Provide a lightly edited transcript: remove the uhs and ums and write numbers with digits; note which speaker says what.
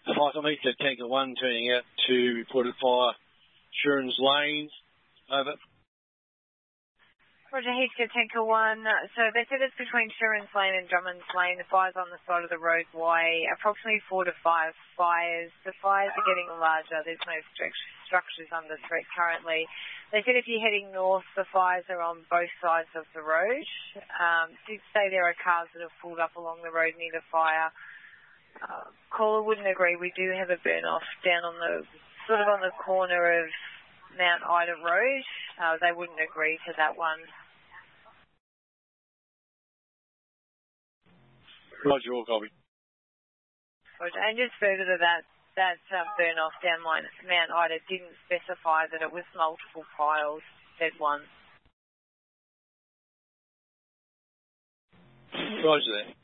Speaker 1: Waikamika Tanker 1 turning out to reported fire Shuren's Lane. Over.
Speaker 2: Roger, Heathcote Tanker 1. So they said it's between Shuren's Lane and Drummond's Lane. The fire's on the side of the roadway. Approximately 4 to 5 fires. The fires are getting larger. There's no structures under threat currently. They said if you're heading north, the fires are on both sides of the road. Did say there are cars that have pulled up along the road near the fire. Caller wouldn't agree. We do have a burn off down on the sort of on the corner of Mount Ida Road. They wouldn't agree to that one.
Speaker 1: Roger, all copy.
Speaker 2: Roger. And just further to that burn off down Mount Ida didn't specify that it was multiple piles, said one.
Speaker 1: Roger that.